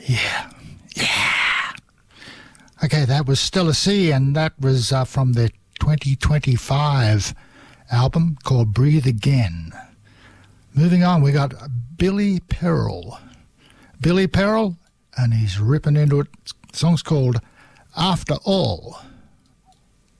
Yeah. Yeah. Okay, that was Stella C, and that was from their 2025 album called Breathe Again. Moving on, we got Billy Perrell. Billy Perrell, and he's ripping into it. The song's called After All.